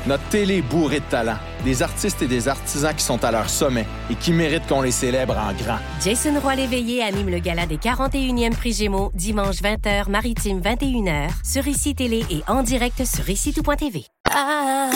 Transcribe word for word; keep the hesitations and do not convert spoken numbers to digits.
Notre télé est bourrée de talent. Des artistes et des artisans qui sont à leur sommet et qui méritent qu'on les célèbre en grand. Jason Roy-Léveillé anime le gala des quarante et unième Prix Gémeaux, dimanche vingt heures, Maritime vingt et une heures, sur Ici Télé et en direct sur ici tout point t v. Ah.